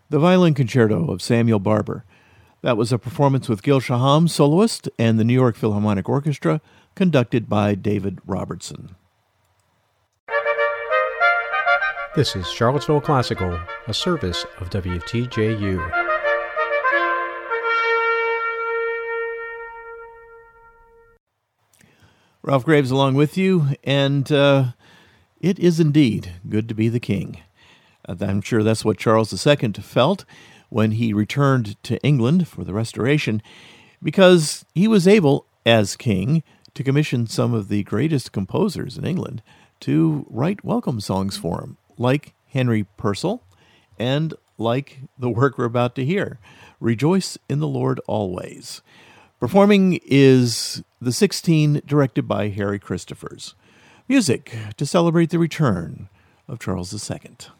The Violin Concerto of Samuel Barber. That was a performance with Gil Shaham, soloist, and the New York Philharmonic Orchestra, conducted by David Robertson. This is Charlottesville Classical, a service of WTJU. Ralph Graves along with you, and it is indeed good to be the king. I'm sure that's what Charles II felt when he returned to England for the Restoration, because he was able, as king, to commission some of the greatest composers in England to write welcome songs for him, like Henry Purcell, and like the work we're about to hear, Rejoice in the Lord Always. Performing is the 16 directed by Harry Christophers. Music to celebrate the return of Charles II.